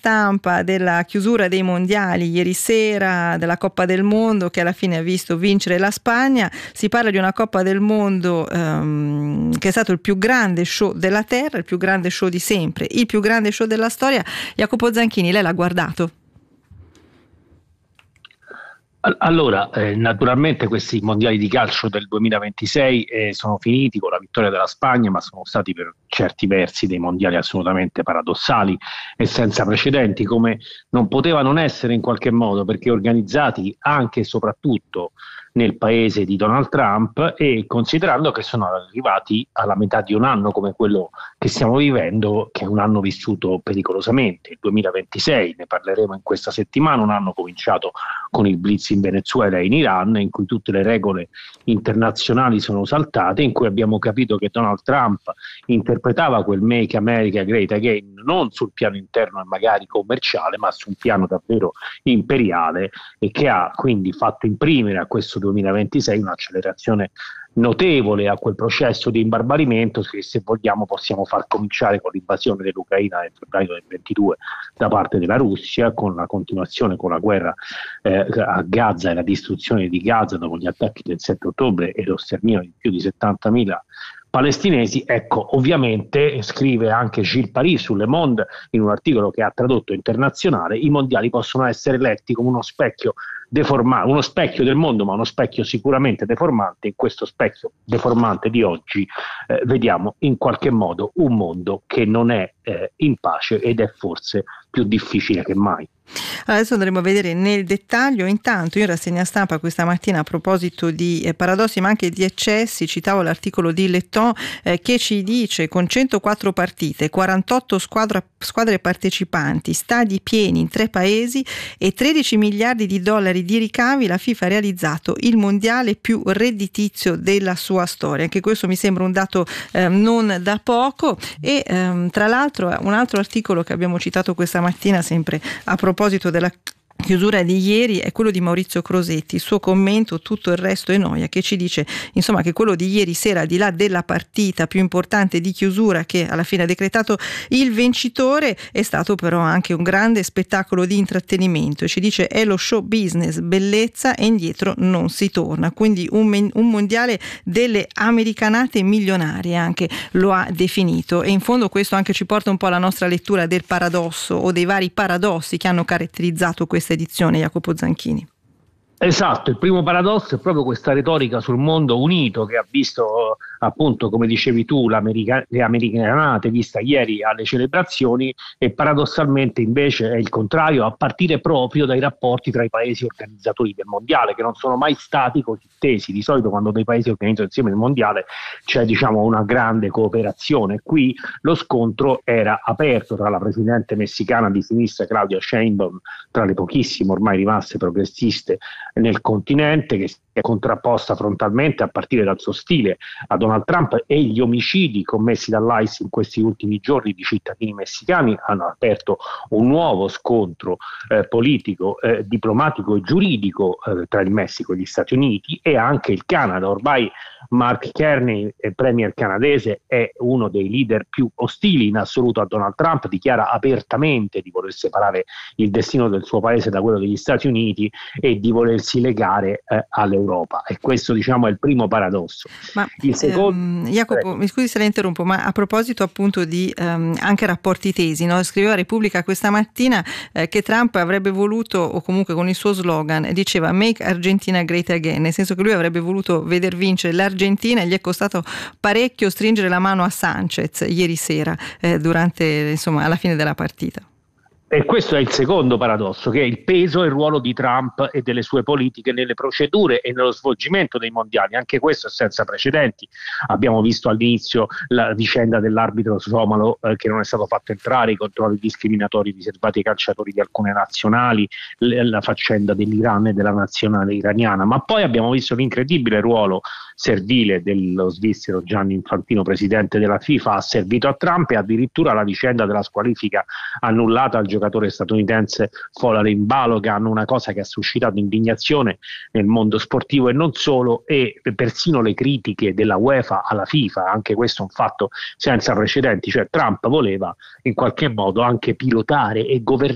stampa della chiusura dei mondiali ieri sera, della Coppa del Mondo che alla fine ha visto vincere la Spagna. Si parla di una Coppa del Mondo che è stato il più grande show della Terra, il più grande show di sempre, il più grande show della storia. Jacopo Zanchini, lei l'ha guardato? Allora, naturalmente questi mondiali di calcio del 2026 sono finiti con la vittoria della Spagna, ma sono stati per certi versi dei mondiali assolutamente paradossali e senza precedenti, come non poteva non essere in qualche modo, perché organizzati anche e soprattutto nel paese di Donald Trump, e considerando che sono arrivati alla metà di un anno come quello che stiamo vivendo, che è un anno vissuto pericolosamente, il 2026, ne parleremo in questa settimana, un anno cominciato con il blitz in Venezuela e in Iran, in cui tutte le regole internazionali sono saltate, in cui abbiamo capito che Donald Trump interpretava quel Make America Great Again non sul piano interno e magari commerciale, ma su un piano davvero imperiale, e che ha quindi fatto imprimere a questo 2026 un'accelerazione notevole a quel processo di imbarbarimento che, se vogliamo, possiamo far cominciare con l'invasione dell'Ucraina nel febbraio del 22 da parte della Russia, con la continuazione con la guerra a Gaza e la distruzione di Gaza dopo gli attacchi del 7 ottobre e lo sterminio di più di 70.000 palestinesi. Ecco, ovviamente, scrive anche Gilles Paris su Le Monde in un articolo che ha tradotto internazionale, i mondiali possono essere letti come uno specchio deformante, uno specchio del mondo, ma uno specchio sicuramente deformante. In questo specchio deformante di oggi vediamo in qualche modo un mondo che non è in pace ed è forse più difficile che mai. Adesso andremo a vedere nel dettaglio. Intanto io in rassegna stampa questa mattina, a proposito di paradossi ma anche di eccessi, citavo l'articolo di Letton che ci dice: con 104 partite, 48 squadre partecipanti, stadi pieni in 3 paesi e 13 miliardi di dollari di ricavi, la FIFA ha realizzato il mondiale più redditizio della sua storia. Anche questo mi sembra un dato non da poco. E tra l'altro un altro articolo che abbiamo citato questa mattina, sempre a proposito della chiusura di ieri, è quello di Maurizio Crosetti, il suo commento "Tutto il resto è noia", che ci dice insomma che quello di ieri sera, al di là della partita più importante di chiusura che alla fine ha decretato il vincitore, è stato però anche un grande spettacolo di intrattenimento, e ci dice è lo show business, bellezza e indietro non si torna. Quindi un mondiale delle americanate milionarie, anche lo ha definito, e in fondo questo anche ci porta un po' alla nostra lettura del paradosso o dei vari paradossi che hanno caratterizzato questa edizione, Jacopo Zanchini. Esatto, il primo paradosso è proprio questa retorica sul mondo unito che ha visto, appunto, come dicevi tu, le americanate vista ieri alle celebrazioni, e paradossalmente invece è il contrario, a partire proprio dai rapporti tra i paesi organizzatori del mondiale, che non sono mai stati così tesi. Di solito quando dei paesi organizzano insieme il mondiale c'è, diciamo, una grande cooperazione. Qui lo scontro era aperto tra la presidente messicana di sinistra Claudia Sheinbaum, tra le pochissime ormai rimaste progressiste nel continente, che si è contrapposta frontalmente, a partire dal suo stile, a Donald Trump, e gli omicidi commessi dall'ICE in questi ultimi giorni di cittadini messicani hanno aperto un nuovo scontro politico, diplomatico e giuridico tra il Messico e gli Stati Uniti, e anche il Canada. Ormai Mark Carney, premier canadese, è uno dei leader più ostili in assoluto a Donald Trump, dichiara apertamente di voler separare il destino del suo paese da quello degli Stati Uniti e di volersi legare all'Europa, e questo, diciamo, è il primo paradosso. Ma il secondo, Jacopo, mi scusi se la interrompo, ma a proposito appunto di anche rapporti tesi, no? Scriveva Repubblica questa mattina che Trump avrebbe voluto, o comunque con il suo slogan diceva Make Argentina Great Again, nel senso che lui avrebbe voluto veder vincere l'Argentina, e gli è costato parecchio stringere la mano a Sanchez ieri sera durante, insomma, alla fine della partita. E questo è il secondo paradosso, che è il peso e il ruolo di Trump e delle sue politiche nelle procedure e nello svolgimento dei mondiali. Anche questo è senza precedenti. Abbiamo visto all'inizio la vicenda dell'arbitro somalo che non è stato fatto entrare, i controlli discriminatori riservati ai calciatori di alcune nazionali, la faccenda dell'Iran e della nazionale iraniana, ma poi abbiamo visto l'incredibile ruolo servile dello svizzero Gianni Infantino, presidente della FIFA, ha servito a Trump, e addirittura la vicenda della squalifica annullata al giocatore statunitense Folarin Balogun, una cosa che ha suscitato indignazione nel mondo sportivo e non solo, e persino le critiche della UEFA alla FIFA. Anche questo è un fatto senza precedenti, cioè Trump voleva in qualche modo anche pilotare e governare